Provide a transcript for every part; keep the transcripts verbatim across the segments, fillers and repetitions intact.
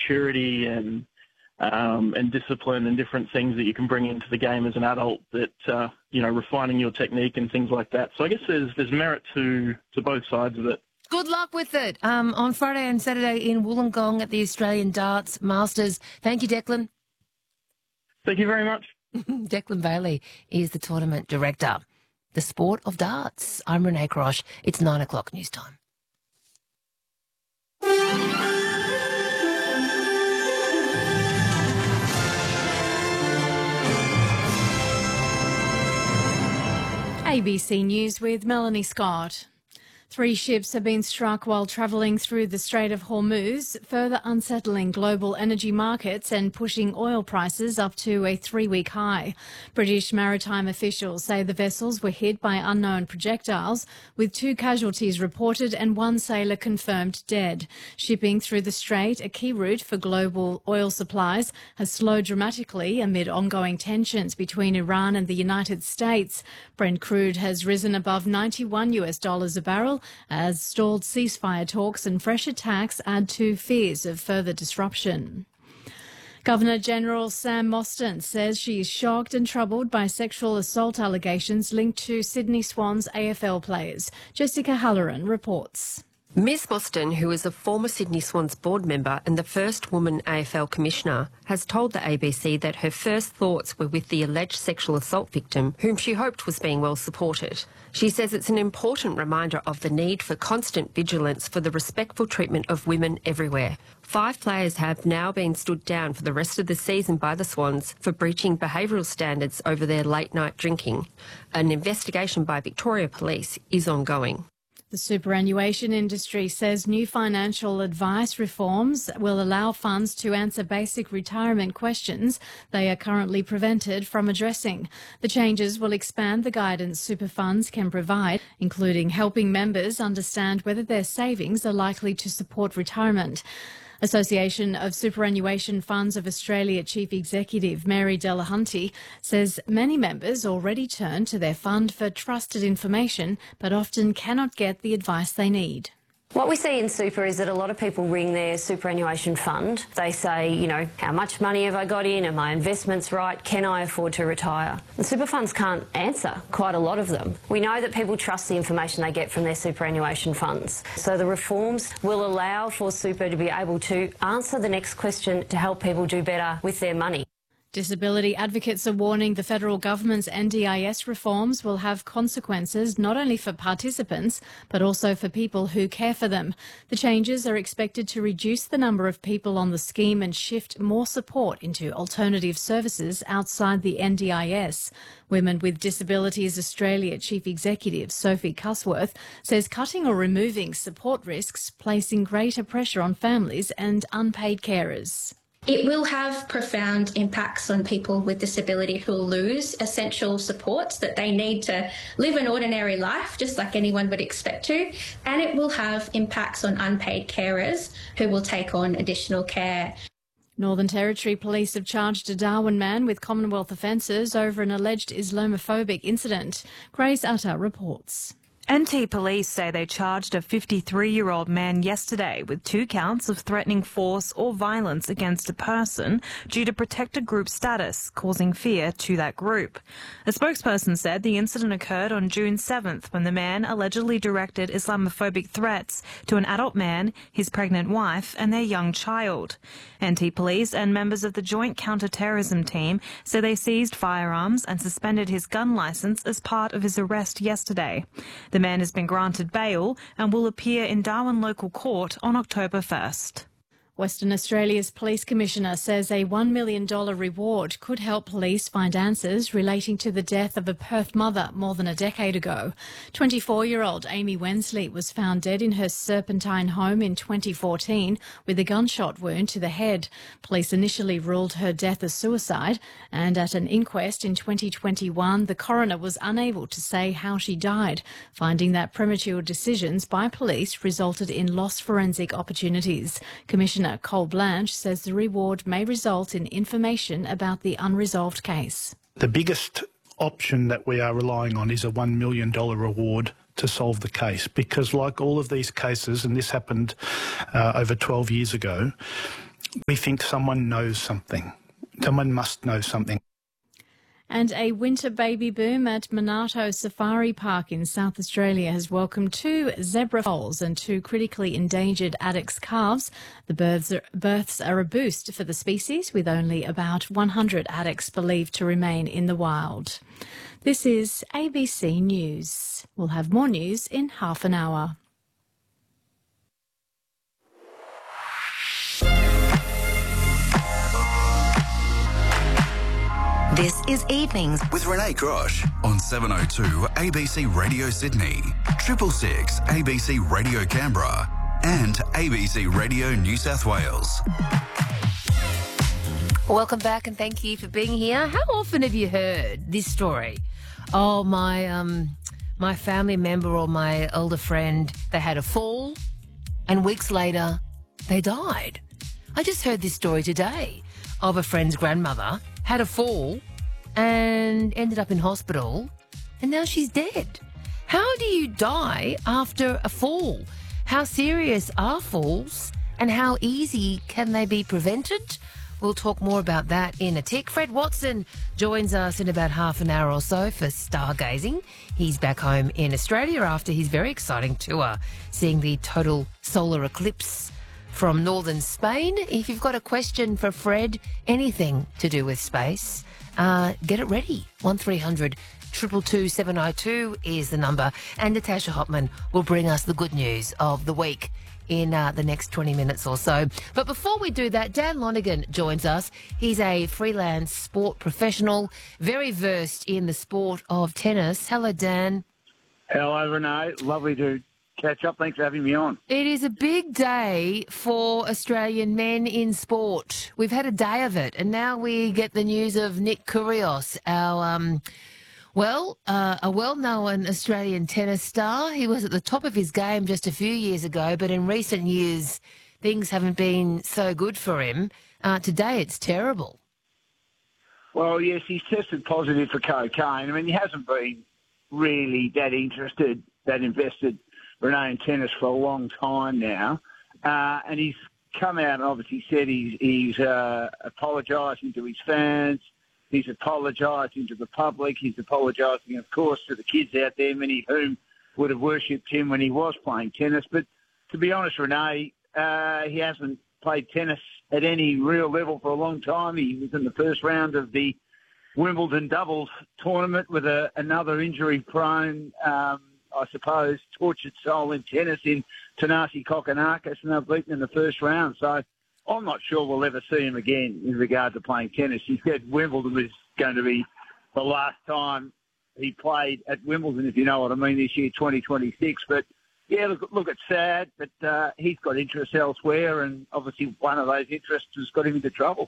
maturity and um, and discipline and different things that you can bring into the game as an adult that, uh, you know, refining your technique and things like that. So I guess there's there's merit to, to both sides of it. Good luck with it um, on Friday and Saturday in Wollongong at the Australian Darts Masters. Thank you, Declan. Thank you very much. Declan Bailey is the tournament director. The sport of darts. I'm Renee Crosh. It's nine o'clock news time. A B C News with Melanie Scott. Three ships have been struck while travelling through the Strait of Hormuz, further unsettling global energy markets and pushing oil prices up to a three-week high. British maritime officials say the vessels were hit by unknown projectiles, with two casualties reported and one sailor confirmed dead. Shipping through the strait, a key route for global oil supplies, has slowed dramatically amid ongoing tensions between Iran and the United States. Brent crude has risen above ninety-one US dollars a barrel, as stalled ceasefire talks and fresh attacks add to fears of further disruption. Governor-General Sam Mostyn says she is shocked and troubled by sexual assault allegations linked to Sydney Swans A F L players. Jessica Halloran reports. Miz Mostyn, who is a former Sydney Swans board member and the first woman A F L commissioner, has told the A B C that her first thoughts were with the alleged sexual assault victim, whom she hoped was being well supported. She says it's an important reminder of the need for constant vigilance for the respectful treatment of women everywhere. Five players have now been stood down for the rest of the season by the Swans for breaching behavioural standards over their late-night drinking. An investigation by Victoria Police is ongoing. The superannuation industry says new financial advice reforms will allow funds to answer basic retirement questions they are currently prevented from addressing. The changes will expand the guidance super funds can provide, including helping members understand whether their savings are likely to support retirement. Association of Superannuation Funds of Australia Chief Executive Mary Delahunty says many members already turn to their fund for trusted information but often cannot get the advice they need. What we see in super is that a lot of people ring their superannuation fund. They say, you know, how much money have I got in? Are my investments right? Can I afford to retire? The super funds can't answer quite a lot of them. We know that people trust the information they get from their superannuation funds. So the reforms will allow for super to be able to answer the next question to help people do better with their money. Disability advocates are warning the federal government's N D I S reforms will have consequences not only for participants but also for people who care for them. The changes are expected to reduce the number of people on the scheme and shift more support into alternative services outside the N D I S. Women with Disabilities Australia Chief Executive Sophie Cusworth says cutting or removing support risks placing greater pressure on families and unpaid carers. It will have profound impacts on people with disability who will lose essential supports that they need to live an ordinary life, just like anyone would expect to. And it will have impacts on unpaid carers who will take on additional care. Northern Territory Police have charged a Darwin man with Commonwealth offences over an alleged Islamophobic incident. Grace Utter reports. N T Police say they charged a fifty-three-year-old man yesterday with two counts of threatening force or violence against a person due to protected group status, causing fear to that group. A spokesperson said the incident occurred on June seventh when the man allegedly directed Islamophobic threats to an adult man, his pregnant wife and their young child. N T Police and members of the Joint Counter-Terrorism Team say they seized firearms and suspended his gun licence as part of his arrest yesterday. The man has been granted bail and will appear in Darwin Local Court on October first. Western Australia's Police Commissioner says a one million dollars reward could help police find answers relating to the death of a Perth mother more than a decade ago. twenty-four-year-old Amy Wensley was found dead in her Serpentine home in twenty fourteen with a gunshot wound to the head. Police initially ruled her death a suicide, and at an inquest in twenty twenty-one, the coroner was unable to say how she died, finding that premature decisions by police resulted in lost forensic opportunities. Commissioner Cole Blanche says the reward may result in information about the unresolved case. The biggest option that we are relying on is a one million dollars reward to solve the case, because like all of these cases, and this happened uh, over twelve years ago, We think someone knows something. Someone must know something. And a winter baby boom at Monarto Safari Park in South Australia has welcomed two zebra foals and two critically endangered addax calves. The births are, births are a boost for the species, with only about one hundred addax believed to remain in the wild. This is A B C News. We'll have more news in half an hour. This is Evenings with Renee Grosh on seven oh two A B C Radio Sydney, triple six A B C Radio Canberra and A B C Radio New South Wales. Welcome back and thank you for being here. How often have you heard this story? Oh, my um, my family member or my older friend, they had a fall and weeks later they died. I just heard this story today of a friend's grandmother had a fall and ended up in hospital, and now she's dead. How do you die after a fall? How serious are falls, and how easy can they be prevented? We'll talk more about that in a tick. Fred Watson joins us in about half an hour or so for stargazing. He's back home in Australia after his very exciting tour, seeing the total solar eclipse from northern Spain. If you've got a question for Fred, anything to do with space, uh, get it ready. one three hundred two two two seven oh two is the number. And Natasha Hopman will bring us the good news of the week in uh, the next twenty minutes or so. But before we do that, Dan Lonergan joins us. He's a freelance sport professional, very versed in the sport of tennis. Hello, Dan. Hello, Renee. Lovely to catch up. Thanks for having me on. It is a big day for Australian men in sport. We've had a day of it, and now we get the news of Nick Kyrgios, our, um, well, uh, a well-known Australian tennis star. He was at the top of his game just a few years ago, but in recent years, things haven't been so good for him. Uh, today, it's terrible. Well, yes, he's tested positive for cocaine. I mean, he hasn't been really that interested, that invested Renee in tennis for a long time now, uh, and he's come out and obviously said he's, he's uh, apologising to his fans, he's apologising to the public, he's apologising, of course, to the kids out there, many of whom would have worshipped him when he was playing tennis. But to be honest, Renee, uh, he hasn't played tennis at any real level for a long time. He was in the first round of the Wimbledon doubles tournament with a, another injury-prone um I suppose, tortured soul in tennis in Thanasi Kokkinakis, and they're beaten in the first round. So I'm not sure we'll ever see him again in regard to playing tennis. He said Wimbledon was going to be the last time he played at Wimbledon, if you know what I mean, this year, twenty twenty-six. But, yeah, look, look it's sad, but uh, he's got interests elsewhere, and obviously one of those interests has got him into trouble.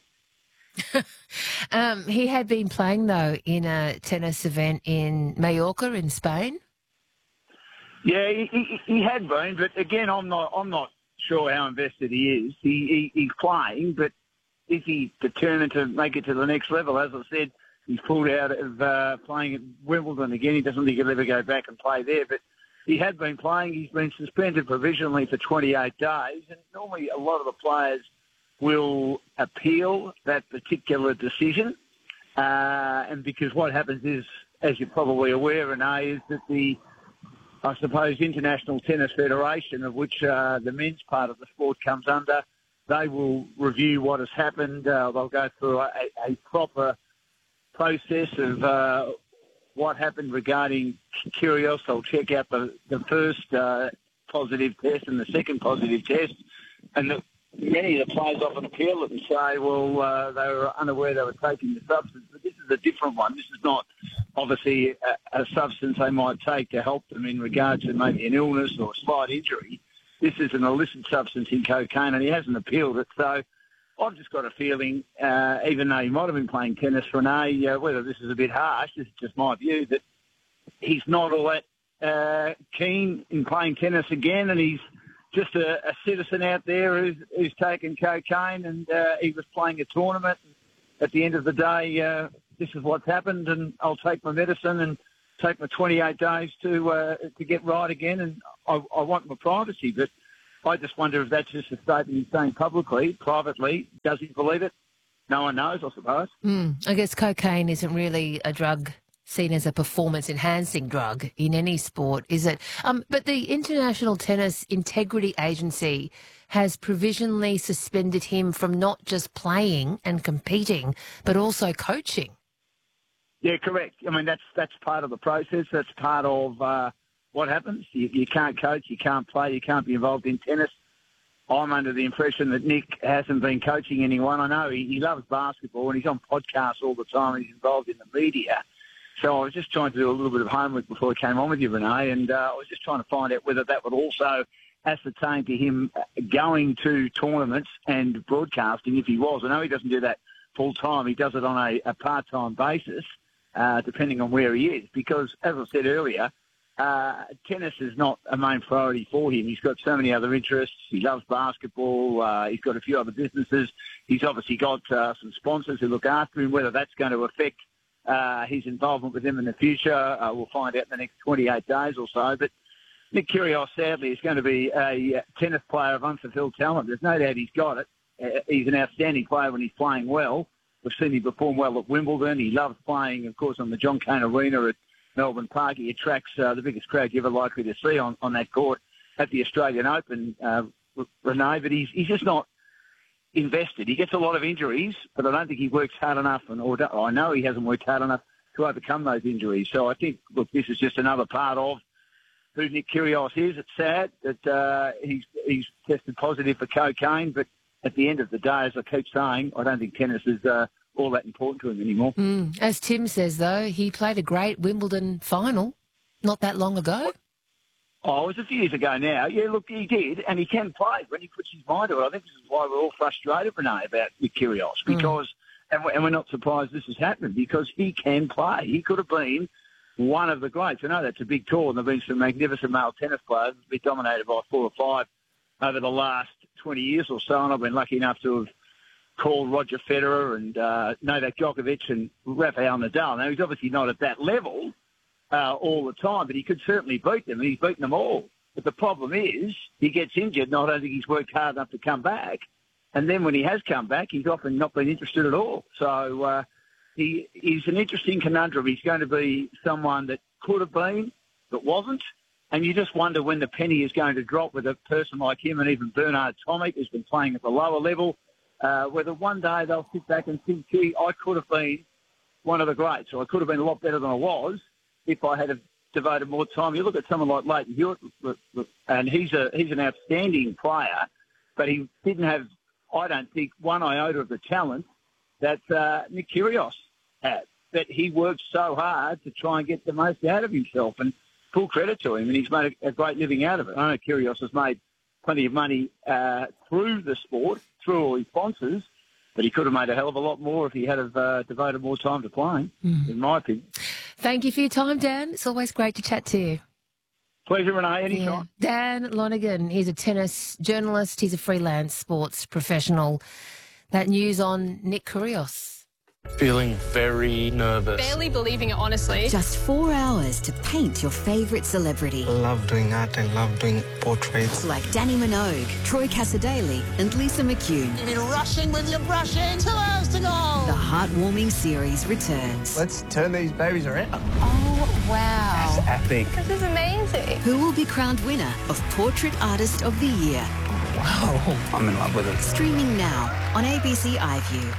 um, he had been playing, though, in a tennis event in Mallorca in Spain. Yeah, he, he, he had been, but again, I'm not. I'm not sure how invested he is. He, he he's playing, but is he determined to make it to the next level? As I said, he's pulled out of uh, playing at Wimbledon again. He doesn't think he'll ever go back and play there, but he had been playing. He's been suspended provisionally for twenty-eight days, and normally a lot of the players will appeal that particular decision. Uh, and because what happens is, as you're probably aware, Renee, is that the I suppose, International Tennis Federation, of which uh, the men's part of the sport comes under, they will review what has happened. Uh, they'll go through a, a proper process of uh, what happened regarding Kyrgios. They'll check out the, the first uh, positive test and the second positive test. And the, many of the players often appeal it and say, well, uh, they were unaware they were taking the substance. But this is a different one. This is not obviously a, a substance they might take to help them in regard to maybe an illness or a slight injury. This is an illicit substance in cocaine, and he hasn't appealed it. So I've just got a feeling, uh, even though he might have been playing tennis, Renee, uh, whether this is a bit harsh, this is just my view, that he's not all that uh, keen in playing tennis again, and he's just a, a citizen out there who's, who's taken cocaine, and uh, he was playing a tournament. At the end of the day, uh, this is what's happened, and I'll take my medicine and take my twenty-eight days to uh, to get right again, and I, I want my privacy. But I just wonder if that's just a statement he's saying publicly, privately. Does he believe it? No one knows, I suppose. Mm, I guess cocaine isn't really a drug seen as a performance-enhancing drug in any sport, is it? Um, but the International Tennis Integrity Agency has provisionally suspended him from not just playing and competing, but also coaching. Yeah, correct. I mean, that's that's part of the process. That's part of uh, what happens. You, you can't coach, you can't play, you can't be involved in tennis. I'm under the impression that Nick hasn't been coaching anyone. I know he, he loves basketball and he's on podcasts all the time and he's involved in the media. So I was just trying to do a little bit of homework before I came on with you, Renee, and uh, I was just trying to find out whether that would also ascertain to him going to tournaments and broadcasting if he was. I know he doesn't do that full-time. He does it on a, a part-time basis, uh, depending on where he is, because, as I said earlier, uh, tennis is not a main priority for him. He's got so many other interests. He loves basketball. Uh, he's got a few other businesses. He's obviously got uh, some sponsors who look after him. Whether that's going to affect Uh, his involvement with them in the future, uh, we'll find out in the next twenty-eight days or so. But Nick Kyrgios, sadly, is going to be a tennis player of unfulfilled talent. There's no doubt he's got it. Uh, he's an outstanding player when he's playing well. We've seen him perform well at Wimbledon. He loves playing, of course, on the John Cain Arena at Melbourne Park. He attracts uh, the biggest crowd you're ever likely to see on, on that court at the Australian Open, uh, Renee. But he's, he's just not invested. He gets a lot of injuries, but I don't think he works hard enough, and or I know he hasn't worked hard enough to overcome those injuries. So I think, look, this is just another part of who Nick Kyrgios is. It's sad that uh, he's he's tested positive for cocaine, but at the end of the day, as I keep saying, I don't think tennis is uh, all that important to him anymore. Mm. As Tim says, though, he played a great Wimbledon final not that long ago. Oh, it was a few years ago now. Yeah, look, he did, and he can play when he puts his mind to it. I think this is why we're all frustrated, Renee, about Nick Kyrgios, because, mm. and, we're, and we're not surprised this has happened, because he can play. He could have been one of the greats. I know that's a big tour, and there have been some magnificent male tennis players, been dominated by four or five over the last twenty years or so, and I've been lucky enough to have called Roger Federer and uh, Novak Djokovic and Rafael Nadal. Now, he's obviously not at that level uh, all the time, but he could certainly beat them, and he's beaten them all. But the problem is he gets injured, and I don't think he's worked hard enough to come back. And then when he has come back, he's often not been interested at all. So uh, he, he's an interesting conundrum. He's going to be someone that could have been, but wasn't. And you just wonder when the penny is going to drop with a person like him, and even Bernard Tomic, who's been playing at the lower level, uh, whether one day they'll sit back and think, gee, I could have been one of the greats, or I could have been a lot better than I was if I had devoted more time. You look at someone like Leighton Hewitt, and he's a he's an outstanding player, but he didn't have, I don't think, one iota of the talent that uh, Nick Kyrgios had. But he worked so hard to try and get the most out of himself, and full credit to him, and he's made a, a great living out of it. I know Kyrgios has made plenty of money uh, through the sport, through all his sponsors, but he could have made a hell of a lot more if he had have, uh, devoted more time to playing, mm. in my opinion. Thank you for your time, Dan. It's always great to chat to you. Pleasure, Renee. Anytime. Yeah. Dan Lonergan, he's a tennis journalist. He's a freelance sports professional. That news on Nick Kyrgios. Feeling very nervous. Barely believing it, honestly. Just four hours to paint your favourite celebrity. I love doing art and love doing portraits. Like Danny Minogue, Troy Cassar-Daley and Lisa McCune. You've been rushing with your brushing. Two hours to go. The heartwarming series returns. Let's turn these babies around. Oh, wow. That's epic. This is amazing. Who will be crowned winner of Portrait Artist of the Year? Wow. I'm in love with it. Streaming now on A B C iView.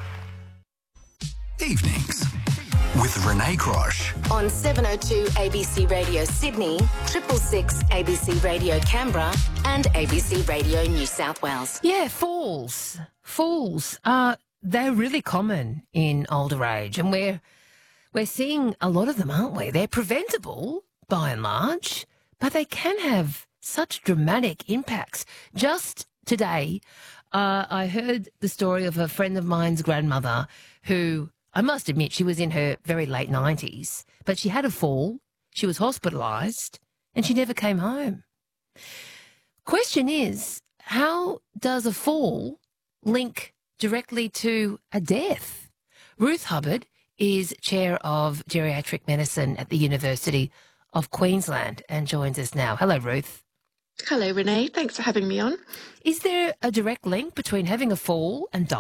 Evenings with Renee Crosh. On seven oh two A B C Radio Sydney, triple six A B C Radio Canberra and A B C Radio New South Wales. Yeah, falls. Falls. Uh, they're really common in older age, and we're, we're seeing a lot of them, aren't we? They're preventable, by and large, but they can have such dramatic impacts. Just today, uh, I heard the story of a friend of mine's grandmother who, I must admit, she was in her very late nineties, but she had a fall, she was hospitalised, and she never came home. Question is, how does a fall link directly to a death? Ruth Hubbard is Chair of Geriatric Medicine at the University of Queensland and joins us now. Hello, Ruth. Hello, Renee. Thanks for having me on. Is there a direct link between having a fall and dying?